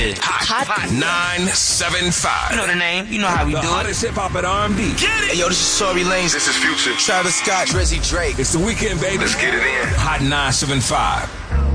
Hot 975. You know the name. You know how we The do it. hottest hip hop and R&B. Get it! Hey, yo, this is Tory Lanez. This is Future. Travis Scott, Drizzy Drake. It's the weekend, baby. Let's get it in. Hot 975.